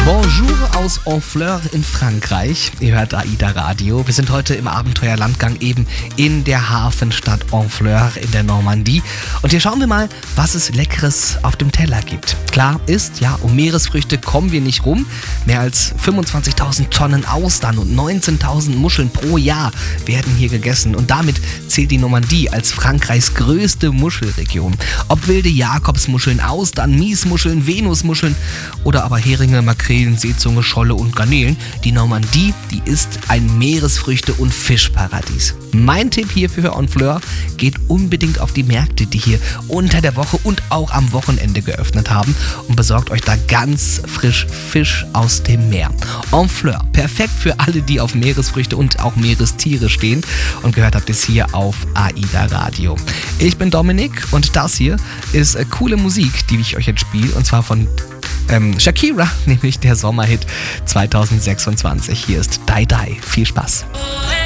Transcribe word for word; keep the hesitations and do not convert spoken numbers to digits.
Bonjour aus Honfleur in Frankreich. Ihr hört AIDA Radio. Wir sind heute im Abenteuerlandgang eben in der Hafenstadt Honfleur in der Normandie. Und hier schauen wir mal, was es Leckeres auf dem Teller gibt. Klar ist, ja, um Meeresfrüchte kommen wir nicht rum. Mehr als fünfundzwanzigtausend Tonnen Austern und neunzehntausend Muscheln pro Jahr werden hier gegessen. Und damit zählt die Normandie als Frankreichs größte Muschelregion. Ob wilde Jakobsmuscheln, Austern, Miesmuscheln, Venusmuscheln oder aber Heringe, Makrelen, Seezunge, Scholle und Garnelen. Die Normandie, die ist ein Meeresfrüchte- und Fischparadies. Mein Tipp hier für Honfleur: geht unbedingt auf die Märkte, die hier unter der Woche und auch am Wochenende geöffnet haben, und besorgt euch da ganz frisch Fisch aus dem Meer. Honfleur, perfekt für alle, die auf Meeresfrüchte und auch Meerestiere stehen, und gehört habt es hier auf AIDA Radio. Ich bin Dominik und das hier ist äh, coole Musik, die ich euch jetzt spiele, und zwar von Ähm, Shakira, nämlich der Sommerhit zwanzig sechsundzwanzig. Hier ist Die Die. Viel Spaß.